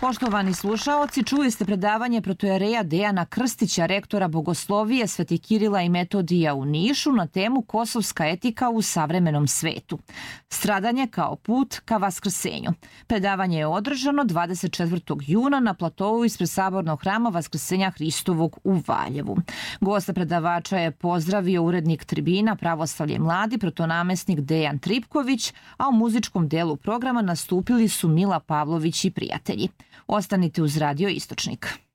Poštovani slušaoci, čuli ste predavanje protojereja Dejana Krstića, rektora Bogoslovije Sveti Kirila i Metodija u Nišu na temu Kosovska etika u savremenom svetu. Stradanje kao put ka vaskrsenju. Predavanje je održano 24. juna na platovu ispred Sabornog hrama Vaskrsenja Hristovog u Valjevu. Gosta predavača je pozdravio urednik Tribina Pravoslavlje mladi, protonamesnik Dejan Tripković, a u muzičkom delu programa nastupili su Mila Pavlović i prijatelji. Ostanite uz Radio Istočnik.